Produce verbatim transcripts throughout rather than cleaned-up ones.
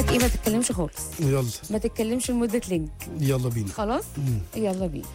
لك ايه، ما تتكلمش خالص. يلا ما تتكلمش لمده لينك. يلا بينا. خلاص مم. يلا بينا.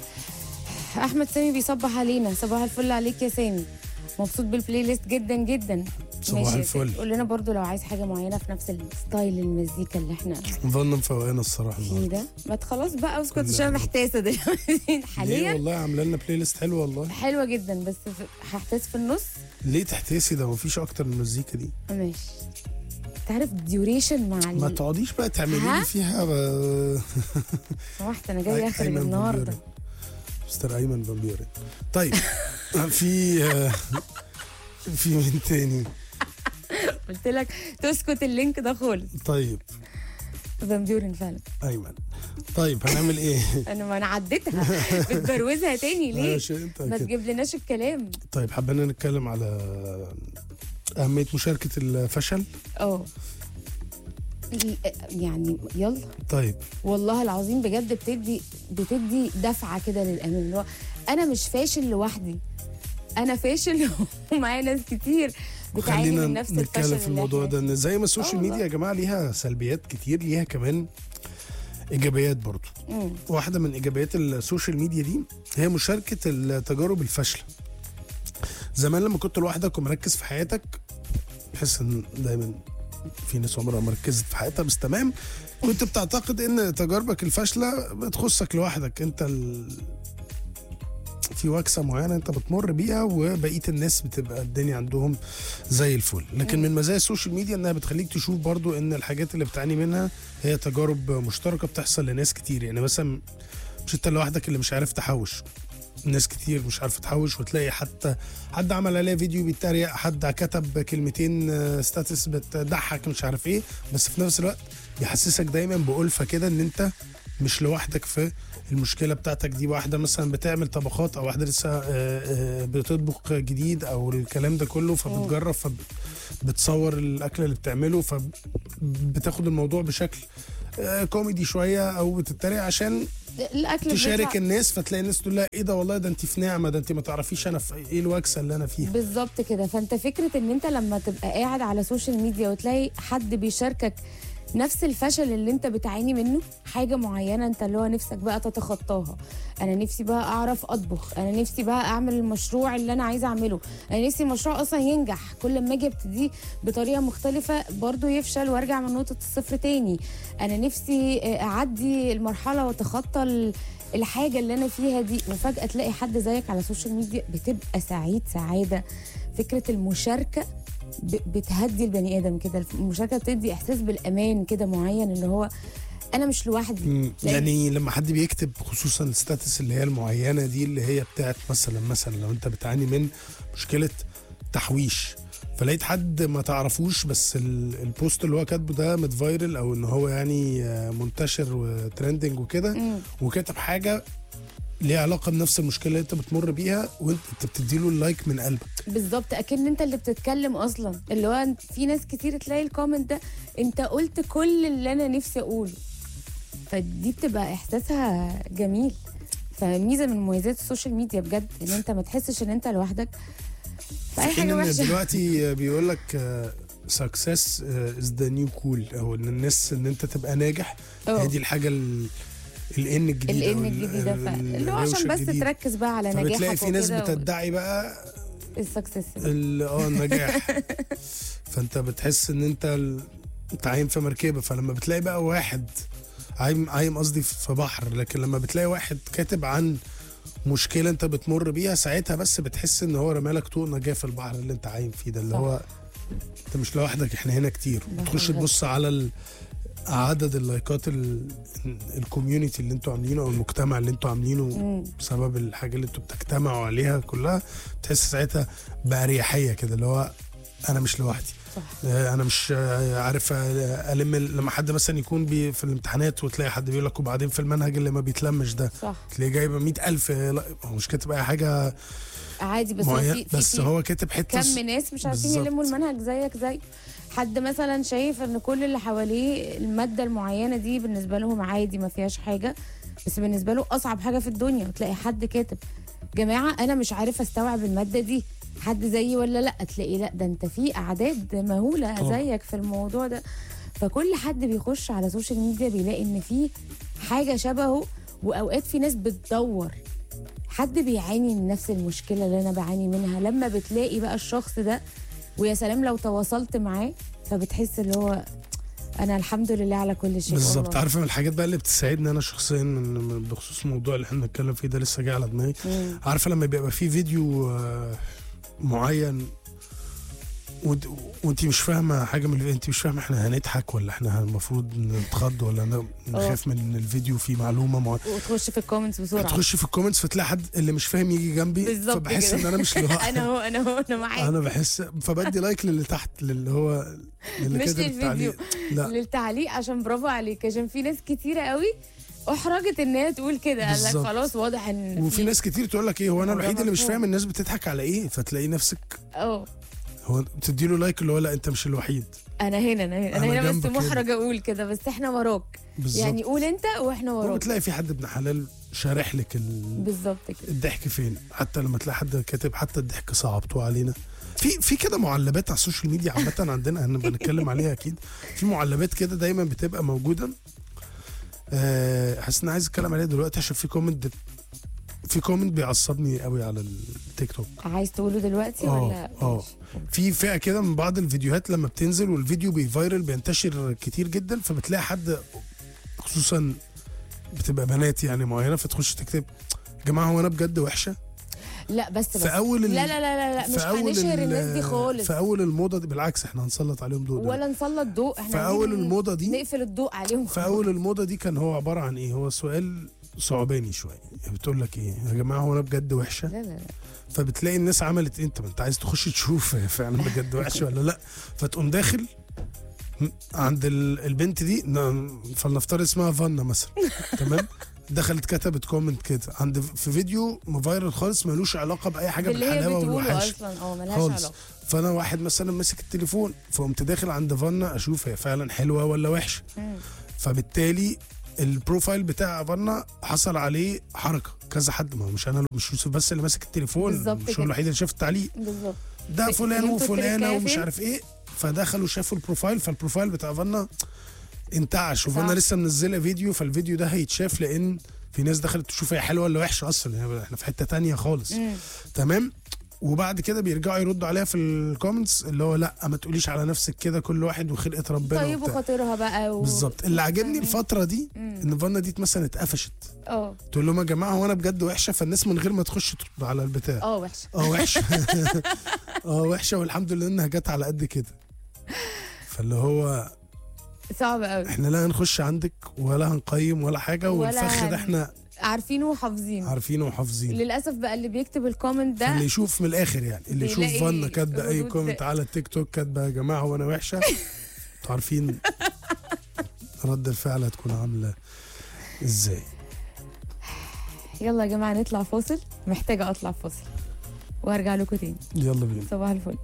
احمد سامي بيصبح علينا. صباح الفل عليك يا سامي، مبسوط بالبلاي ليست جدا جدا. صباح ماشي. الفل. قول لنا برضو لو عايز حاجه معينه في نفس الستايل المزيكا اللي احنا ظن مفوقانا الصراحه فيه النهارده. ده. ما ت- خلاص بقى اسكت كلنا. عشان أنا محتاسه دلوقتي ليه حاليا. والله عامله لنا بلاي ليست حلوه والله. حلوه جدا بس في- هحتاس في النص. ليه تحتاسي؟ ده مفيش اكتر من المزيكا دي. ماشي. تعرف الديوريشن مع ما ال... تقعديش بقى تعملي ها؟ لي فيها ب... سمحت انا جاي اخرج أيمن النهارده. بامبيوري. مستر ايمن بامبيوري. طيب في في مين تاني؟ قلت لك تسكت اللينك ده خالص. طيب فامبيورين فعلا. ايمن. طيب هنعمل ايه؟ انا ما انا عديتها بتبروزها تاني ليه؟ ماشي انت ما كده. تجيب لناش الكلام. طيب حبينا نتكلم على اهميه مشاركه الفشل. اه ال- يعني يلا طيب والله العظيم بجد بتدي بتدي دفعه كده للامان، اللي هو انا مش فاشل لوحدي، انا فاشل ومعايا ناس كتير بتعاني خلينا من نفس الفشل نتكلم في اللي الموضوع إحنا ده، ان زي ما السوشيال آه ميديا يا جماعه ليها سلبيات كتير، ليها كمان ايجابيات برضو. فيه. مم. واحده من ايجابيات السوشيال ميديا دي هي مشاركه التجارب الفاشله. زمان لما كنت لوحدك ومركز في حياتك، بحس ان دايما في ناس عمرها ما ركزت في حياتها بس تمام، كنت بتعتقد ان تجاربك الفاشله بتخصك لوحدك انت. ال... في وكسه معينه انت بتمر بيها وبقيه الناس بتبقى الدنيا عندهم زي الفل. لكن من مزايا السوشيال ميديا انها بتخليك تشوف برضو ان الحاجات اللي بتعاني منها هي تجارب مشتركه بتحصل لناس كتير. يعني مثلا مش انت لوحدك اللي مش عارف تحوش، ناس كتير مش عارفه تحوش، وتلاقي حتى حد عمل عليه فيديو بيتريق، حد كتب كلمتين ستاتس بتضحك مش عارف ايه، بس في نفس الوقت بيحسسك دايما بألفة كده ان انت مش لوحدك في المشكله بتاعتك دي. واحده مثلا بتعمل طبخات، او واحده لسه آه، آه، بتطبخ جديد او الكلام ده كله، فبتجرب فبتصور الاكل اللي بتعمله، فبتاخد الموضوع بشكل آه، كوميدي شويه او بتتريق عشان الاكل تشارك بيطلع- الناس، فتلاقي الناس تقول لها ايه ده والله ده انت في نعمه، ده انت ما تعرفيش انا في ايه الوكسه اللي انا فيها. بالظبط كده. فانت فكره ان انت لما تبقى قاعد على سوشيال ميديا وتلاقي حد بيشاركك نفس الفشل اللي انت بتعاني منه، حاجه معينه انت اللي هو نفسك بقى تتخطاها. انا نفسي بقى اعرف اطبخ، انا نفسي بقى اعمل المشروع اللي انا عايزه اعمله، انا نفسي المشروع اصلا ينجح، كل ما اجي ابتديه بطريقه مختلفه برضو يفشل وارجع من نقطه الصفر تاني. انا نفسي اعدي المرحله واتخطى ال- الحاجه اللي انا فيها دي، وفجاه تلاقي حد زيك على السوشيال ميديا، بتبقى سعيد سعاده. فكره المشاركه ب- بتهدي البني ادم كده. المشاركه بتدي احساس بالامان كده معين، اللي هو انا مش لوحدي. مم. لأن- يعني لما حد بيكتب خصوصا الستاتس اللي هي المعينه دي، اللي هي بتاعت مثلا مثلا لو انت بتعاني من مشكله تحويش، فلقيت حد ما تعرفوش بس ال- البوست اللي هو كاتبه ده متفايرل، او ان هو يعني آه، منتشر وترندنج وكده، مم. وكاتب حاجه ليها علاقه بنفس المشكله اللي انت بتمر بيها، وانت أنت بتديله اللايك من قلبك. بالظبط، اكن انت اللي بتتكلم اصلا. اللي هو أنت- في ناس كتير تلاقي الكومنت ده انت قلت كل اللي انا نفسي اقوله، فدي بتبقى احساسها جميل. فميزه من مميزات السوشيال ميديا بجد ان انت ما تحسش ان انت لوحدك في اي في حين حاجه ان وحشه. دلوقتي بيقول لك سكسس از ذا نيو كول، او ان الناس ان انت تبقى ناجح أوه. هي دي الحاجه ال الان الجديده الان الجديده ف- اللي هو عشان بس تركز بقى على نجاحك فبتلاقي في ناس وكده و- بتدعي بقى السكسس. ال- اه النجاح. فانت بتحس ان انت ال- انت عايم في مركبه، فلما بتلاقي بقى واحد عايم عايم قصدي في بحر، لكن لما بتلاقي واحد كاتب عن مشكله انت بتمر بيها، ساعتها بس بتحس ان هو رمالك طوق نجاه في البحر اللي انت عايم فيه ده، اللي صح. هو انت مش لوحدك، احنا هنا كتير. ده تخش حقيقي. تبص على ال... عدد اللايكات ال- الكوميونتي اللي انتوا عاملينه، او المجتمع اللي انتوا عاملينه مم. بسبب الحاجه اللي انتوا بتجتمعوا عليها كلها، تحس ساعتها بأريحية كده، اللي هو انا مش لوحدي. صح. آه، انا مش آه، عارف آه، الم لما حد مثلا يكون بي في الامتحانات وتلاقي حد بيقول لك وبعدين في المنهج اللي ما بيتلمش ده، صح. تلاقيه جايبه مئة ألف. لا هو مش كاتب اي حاجه عادي، بس هو معينه، في في- بس في هو كاتب حته كم ناس مش عارفين بالظبط. يلموا المنهج زيك زي حد مثلا شايف ان كل اللي حواليه الماده المعينه دي بالنسبه لهم عادي ما فيهاش حاجه، بس بالنسبه له اصعب حاجه في الدنيا. وتلاقي حد كاتب جماعه انا مش عارف استوعب الماده دي، حد زيي ولا لا؟ تلاقي لا ده انت في اعداد مهوله طبعا. زيك في الموضوع ده. فكل حد بيخش على سوشيال ميديا بيلاقي ان في حاجه شبهه، واوقات في ناس بتدور حد بيعاني من نفس المشكله اللي انا بعاني منها. لما بتلاقي بقى الشخص ده، ويا سلام لو تواصلت معاه، فبتحس اللي هو انا الحمد لله على كل شيء. بالظبط. عارفه من الحاجات بقى اللي بتساعدني انا شخصيا من بخصوص الموضوع اللي احنا بنتكلم فيه ده، لسه جاي على دماغي. عارفه لما بيبقى فيه فيديو معين وانت مش فاهمه حاجه من انت مش فاهمه احنا هنضحك ولا احنا المفروض نتخض ولا نخاف من ان الفيديو فيه معلومه معينه، وتخش في الكومنتس بسرعه، تخش في الكومنتس فتلاقي حد اللي مش فاهم يجي جنبي، فبحس ان انا مش لوحدي. انا هو انا هو انا معاك. انا بحس فبدي لايك للي تحت، للي هو اللي مش كاتب التعليق، لا للتعليق، عشان برافو عليك، عشان في ناس كتيره قوي احرجت ان هي تقول كده، قال لك خلاص واضح ان وفي ناس كتير تقول لك ايه، هو انا الوحيد اللي مش فاهم الناس بتضحك على ايه، فتلاقي نفسك اه هو بتدي له لايك اللي هو لا انت مش الوحيد، انا هنا انا هنا, أنا هنا بس محرج اقول كده، بس احنا وراك. بالزبط. يعني قول انت واحنا وراك. وبتلاقي في حد ابن حلال شارح لك ال... بالظبط كده الضحك فين، حتى لما تلاقي حد كاتب حتى الضحك صعبتوه علينا. في في كده معلبات على السوشيال ميديا عامه عندنا، هنبقى نتكلم عليها اكيد. في معلبات كده دايما بتبقى موجوده، أه حاسس ان عايز اتكلم عليها دلوقتي عشان في كومنت في كومنت بيعصبني قوي على التيك توك. عايز تقوله دلوقتي ولا؟ اه في فئه كده من بعض الفيديوهات لما بتنزل والفيديو بيفايرل بينتشر كتير جدا، فبتلاقي حد خصوصا بتبقى بنات يعني معينه، فتخش تكتب يا جماعه هو انا بجد وحشه؟ لا بس بس في اول لا لا لا لا, لا مش هنشهر الناس دي خالص. في اول الموضه دي بالعكس احنا هنسلط عليهم ضوء، ولا نسلط ضوء، احنا في اول الموضه دي نقفل الضوء عليهم. في اول الموضه دي كان هو عباره عن ايه، هو سؤال صعباني شويه، بتقول لك ايه يا جماعه هو انا بجد وحشه؟ لا لا لا. فبتلاقي الناس عملت ايه، انت انت عايز تخش تشوف فعلا بجد وحشه ولا لا، فتقوم داخل عند البنت دي فلنفترض اسمها فانا مثلا تمام، دخلت كتبت كومنت كده عند في فيديو مفايرل خالص ملوش علاقه باي حاجه بالحلاوه والوحش اه ملهاش علاقه. فانا واحد مثلا ماسك التليفون فقمت داخل عند فانا اشوف هي فعلا حلوه ولا وحشه، فبالتالي البروفايل بتاع فانا حصل عليه حركه كذا حد، ما مش انا مش يوسف بس اللي ماسك التليفون، مش هو الوحيد اللي شاف التعليق بالظبط، ده فلان وفلانه ومش عارف ايه، فدخلوا شافوا البروفايل، فالبروفايل بتاع فانا انتعش، وفانا لسه منزله فيديو، فالفيديو ده هيتشاف لان في ناس دخلت تشوف هي حلوه ولا وحشه اصلا، يعني احنا في حته تانية خالص. مم. تمام. وبعد كده بيرجعوا يردوا عليها في الكومنتس اللي هو لا ما تقوليش على نفسك كده، كل واحد وخلقه ربنا طيب وخاطرها بقى و... بالظبط. اللي عجبني الفتره دي مم. ان فانا دي مثلا اتقفشت، اه تقول لهم يا جماعه هو انا بجد وحشه، فالناس من غير ما تخش ترد على البتاع اه وحشه اه وحشه اه وحشه، والحمد لله انها جت على قد كده. فاللي هو صعب قوي، احنا لا هنخش عندك ولا هنقيم ولا حاجه، والفخ ده احنا عارفينه وحافظينه عارفينه وحافظين. للاسف بقى اللي بيكتب الكومنت ده اللي يشوف من الاخر يعني اللي يشوف فانا كاتبه اي كومنت على التيك توك كاتبه يا جماعه وانا وحشه، انتوا عارفين رد الفعل هتكون عامله ازاي. يلا يا جماعه نطلع فاصل، محتاجه اطلع فاصل وارجع لكم تاني. يلا بينا. صباح الفل.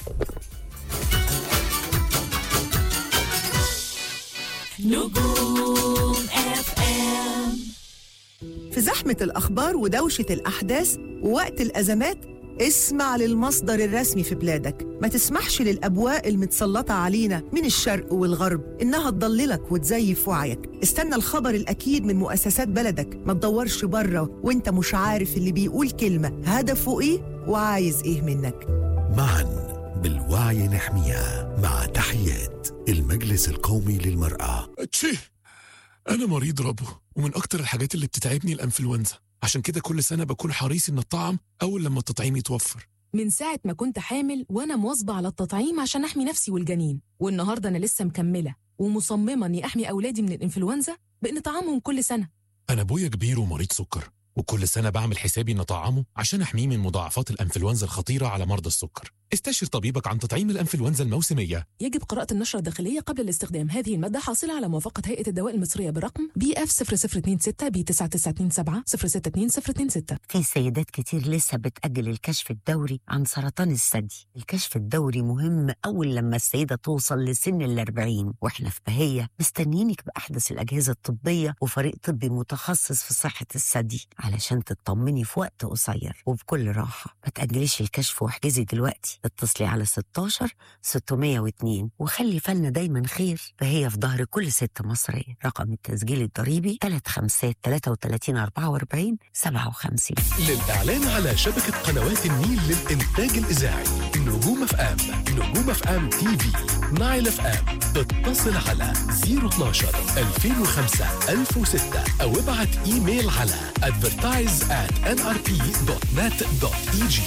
نجوم اف ام. في زحمة الأخبار ودوشة الأحداث ووقت الأزمات اسمع للمصدر الرسمي في بلادك، ما تسمحش للأبواق المتسلطة علينا من الشرق والغرب إنها تضللك وتزيف وعيك. استنى الخبر الأكيد من مؤسسات بلدك، ما تدورش بره وانت مش عارف اللي بيقول كلمة هدفه إيه وعايز إيه منك. معا بالوعي نحميها، مع تحيات المجلس القومي للمرأة. تشي أنا مريض ربو، ومن أكتر الحاجات اللي بتتعبني الأنفلونزا، عشان كده كل سنة بكون حريص إن الطعم أول لما التطعيم يتوفر. من ساعة ما كنت حامل وأنا مواظبة على التطعيم عشان أحمي نفسي والجنين، والنهاردة أنا لسه مكملة ومصممة إني أحمي أولادي من الإنفلونزا بإن طعامهم كل سنة. أنا أبويا كبير ومريض سكر، وكل سنة بعمل حسابي إن طعامه عشان أحميه من مضاعفات الأنفلونزا الخطيرة على مرضى السكر. استشر طبيبك عن تطعيم الأنفلونزا الموسمية. يجب قراءة النشرة الداخلية قبل الاستخدام. هذه المادة حاصلة على موافقة هيئة الدواء المصرية برقم بي اف صفر صفر اتنين ستة بي تسعة تسعة اتنين سبعة صفر ستة اتنين صفر اتنين ستة. في سيدات كتير لسه بتأجل الكشف الدوري عن سرطان الثدي. الكشف الدوري مهم أول لما السيدة توصل لسن الأربعين، وإحنا في بهية مستنيينك بأحدث الأجهزة الطبية وفريق طبي متخصص في صحة الثدي علشان تطمني في وقت قصير وبكل راحة. ما تأجليش الكشف واحجزي دلوقتي اتصلي على ستاشر ستمية واتنين وخلي فالنا دايما خير، فهي في ظهر كل ست مصرية. رقم التسجيل الضريبي تلاتة خمسة تلاتة وتلاتين أربعة وأربعين سبعة وخمسين. للإعلان على شبكة قنوات النيل للإنتاج الإذاعي نجوم اف ام، نجوم اف ام تي في، نايل اف ام، اتصل على صفر اتناشر ألفين وخمسة ألف وستة أو ابعت إيميل على advertise at ان ار بي دوت نت دوت اي جي.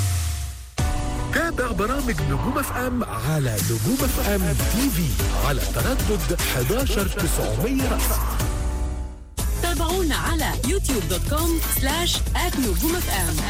تابع برامج نجوم اف ام على نجوم اف ام تي في على تردد حداشر تسعمية رأس. تابعونا على يوتيوب دوت كوم سلاش آت نجوم اف ام.